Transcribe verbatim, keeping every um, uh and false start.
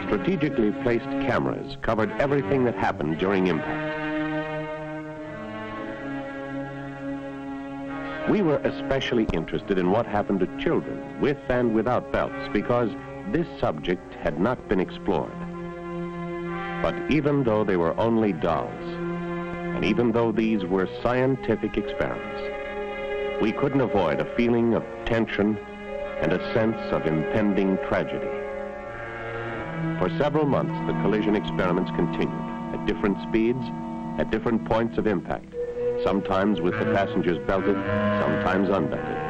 Strategically placed cameras covered everything that happened during impact. We were especially interested in what happened to children with and without belts because this subject had not been explored. But even though they were only dolls, and even though these were scientific experiments, we couldn't avoid a feeling of tension and a sense of impending tragedy. For several months, the collision experiments continued at different speeds, at different points of impact, sometimes with the passengers belted, sometimes unbelted.